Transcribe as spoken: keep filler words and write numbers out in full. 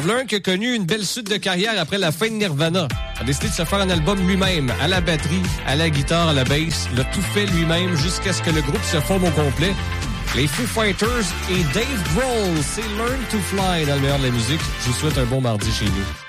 En voilà un qui a connu une belle suite de carrière après la fin de Nirvana. A décidé de se faire un album lui-même, à la batterie, à la guitare, à la basse. L'a tout fait lui-même jusqu'à ce que le groupe se forme au complet. Les Foo Fighters et Dave Grohl, c'est Learn to Fly dans le meilleur de la musique. Je vous souhaite un bon mardi chez nous.